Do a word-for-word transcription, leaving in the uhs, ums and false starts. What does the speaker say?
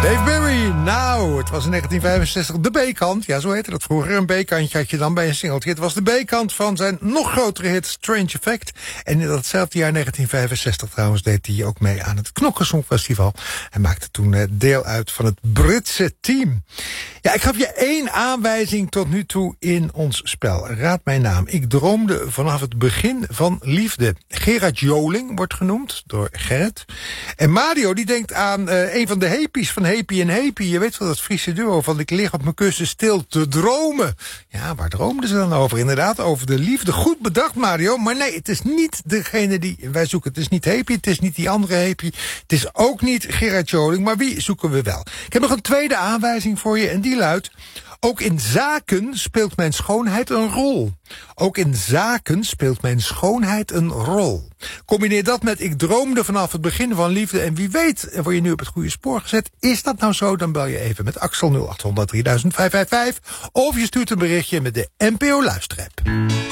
Dave Berry, nou, het was in negentien vijfenzestig de B-kant. Ja, zo heette dat vroeger. Een B-kantje had je dan bij een singeltje. Het was de B-kant van zijn nog grotere hit Strange Effect. En in datzelfde jaar, negentien vijfenzestig trouwens, deed hij ook mee aan het Knokken Songfestival. Hij maakte toen deel uit van het Britse team. Ja, ik gaf je één aanwijzing tot nu toe in ons spel. Raad mijn naam. Ik droomde vanaf het begin van liefde. Gerard Joling wordt genoemd door Gerrit. En Mario die denkt aan uh, een van de hepies van Happy en Happy. Je weet wel, dat Friese duo van ik lig op mijn kussen stil te dromen. Ja, waar droomden ze dan over? Inderdaad, over de liefde. Goed bedacht, Mario. Maar nee, het is niet degene die wij zoeken. Het is niet Happy, het is niet die andere Happy. Het is ook niet Gerard Joling. Maar wie zoeken we wel? Ik heb nog een tweede aanwijzing voor je en die luidt: ook in zaken speelt mijn schoonheid een rol. Ook in zaken speelt mijn schoonheid een rol. Combineer dat met ik droomde vanaf het begin van liefde en wie weet word je nu op het goede spoor gezet. Is dat nou zo? Dan bel je even met Axel nul acht honderd drieduizend vijfhonderdvijfenvijftig of je stuurt een berichtje met de N P O Luisterapp.